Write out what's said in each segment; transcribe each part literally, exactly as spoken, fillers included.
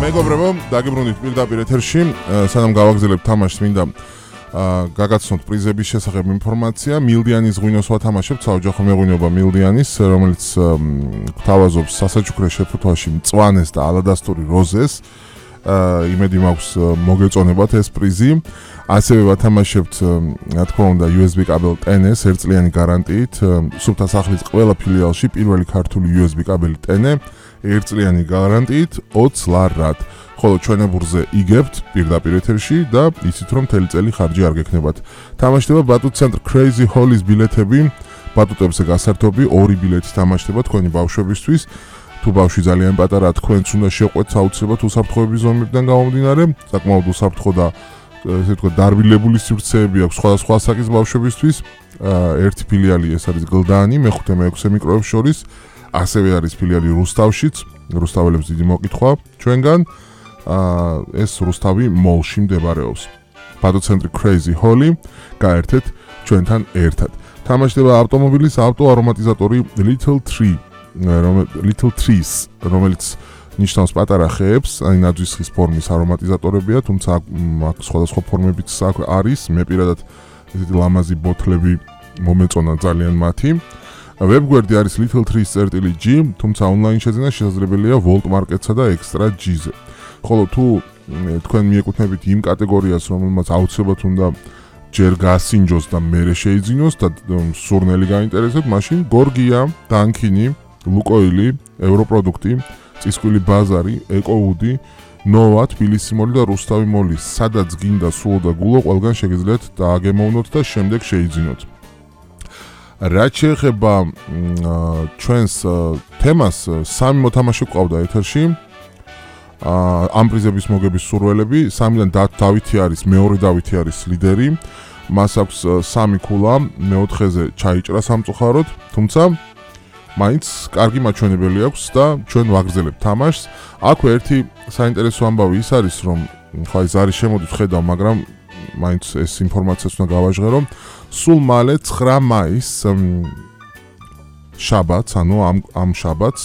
მეგობრებო, დაგიბრუნდით პირდაპირ ეთერში, სანამ გავაგზავნებთ თამაშს, მინდა გაგაცნოთ პრიზების შესახებ ინფორმაცია. მილდიანის ღვინოს ვათამაშებთ, საოჯახო მეღვინეობა მილდიანის, რომელიც გვთავაზობს სასაჩუქრე შეფუთვაში მწვანეს და ალადასტური როზეს. იმედი მაქვს მოგეწონებათ ეს პრიზი. ასევე ვათამაშებთ, რა თქმა უნდა, იუ ეს ბი კაბელ ტენეს ერთწლიანი გარანტიით. სუფთა სახლის ყველა ფილიალში პირველი ქართული იუ ეს ბი კაბელი ტენე ერთწლიანი გარანტიით ოცი ლარად. ხოლო ჩვენებურზე იგებთ პირდაპირ ეთერში და იცით რომ მთელი წელი ხარჯი არ გექნებათ. თამაშდება ბატუტ ცენტრ Crazy Hall-ის ბილეთები, ბატუტებზე გასართობი ორი ბილეთი თამაშდება თქვენი ბავშვებისთვის. თუ ბავშვი ძალიან პატარაა, თქვენც უნდა შეყვეთ აუცილებლად უსაფრთხოების ზომებიდან გამომდინარე, საკმაოდ უსაფრთხო და ესე ვთქვათ დარბილებული სივრცეები აქვს სხვადასხვა ასაკის ბავშვებისთვის. ერთი ფილიალი ეს არის გლდანი, მეხუთე მეექვსე მიკროებს შორის, ასევე არის ფილიალი რუსთავშიც, რუსთაველებს დიდი მოკითხვა ჩვენგან. ეს რუსთავი მოლში მდებარეობს. ბატუტ ცენტრი Crazy Hall-ი, გაერთეთ ჩვენთან ერთად. თამაშდება ავტომობილის ავტო არომატიზატორი Little Tree, Little Trees, რომელიც ნიშნავს პატარა ხეებს, აი ნაძვის ფორმის არომატიზატორებია, თუმცა აქ სხვადასხვა ფორმებიც არის, მე პირადად ესეთი ლამაზი ბოთლები მომეწონა ძალიან მათი. ვებგვერდი არის Little Trees წერტილი G, თუმცა ონლაინ შეძენა შესაძლებელია Volt Market-სა და Extra G-ზე. ხოლო თუ თქვენ მიეკუთვნებით იმ კატეგორიას, რომელმაც აუცილებლად უნდა ჯერ გასინჯოს და მერე შეიძინოს და სურნელი გაინტერესებთ, მაშინ გორგია, დანქინი, ლუკოილი, ევროპროდუქტი, წისკვილი ბაზარი, ეკოუდი, ნოვა, თბილისი მოლი და რუსთავი მოლი, სადაც გინდა სულ და გულო, ყველგან შეგიძლიათ დააგემოვნოთ და შემდეგ შეიძინოთ. რაც შეეხება ჩვენს თემას, სამი მოთამაშე გვყავდა ეთერში. ამ პრიზების მოგების სურველები, სამიდან დავითი არის, მეორე დავითი არის ლიდერი. მას აქვს სამი ქულა, მეოთხეზე ჩაიჭრა სამწუხაროდ, თუმცა მაინც კარგი მაჩვენებელი აქვს და ჩვენ ვაგრძელებთ თამაშს. აქვე ერთი საინტერესო ამბავი ის არის, რომ ხა ის არის შემოდით ხედავ, მაგრამ მაინც ეს ინფორმაციაც უნდა გავაჟღერო. სულ მალე ცხრა მაისს შაბათს, ანუ ამ ამ შაბათს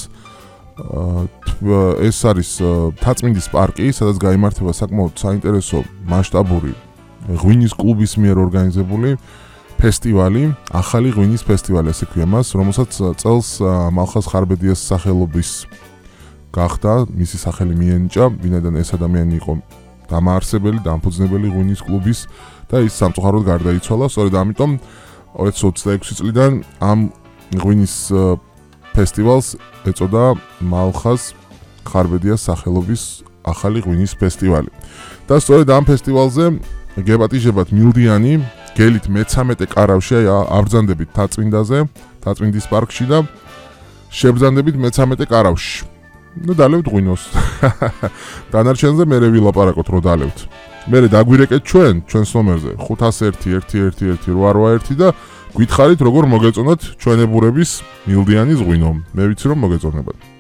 ეს არის თაწმინდის პარკი, სადაც გაიმართება საკმაოდ საინტერესო მასშტაბური ღვინის კლუბის მიერ ორგანიზებული ფესტივალი, ახალი ღვინის ფესტივალი ასე ქვია მას, რომელსაც წელს მალხაზ ხარბედიას სახელობის გახდა, მისი სახელი მიენიჭა, ვინაიდან ეს ადამიანი იყო დამაარსებელი, დამფუძნებელი ღვინის კლუბის და ის სამწუხაროდ გარდაიცვალა, სწორედ ამიტომ ორი ათას ოცდაექვსი წლიდან ამ ღვინის ფესტივალს ეწოდა მალხაზ ხარბედიას სახელობის ახალი ღვინის ფესტივალი. და სწორედ ამ ფესტივალზე გეპატიჟებათ მილდიანი, გელით მეცამეტე კარავში აბრძანდებით თაწმინდაზე, თაწმინდის პარკში და შებრძანდებით მეცამეტე კარავში. და დალევთ ღვინოს. დანარჩენზე მერე ვილაპარაკოთ, რომ დალევთ. მერე დაგვირეკეთ ჩვენ, ჩვენს ნომერზე ხუთას ერთი ერთი ერთი ერთი რვა რვა ერთი და გითხარით როგორ მოგეწონათ ჩვენებურების მილდიანის ღვინო. მე ვიცი რომ მოგეწონებათ.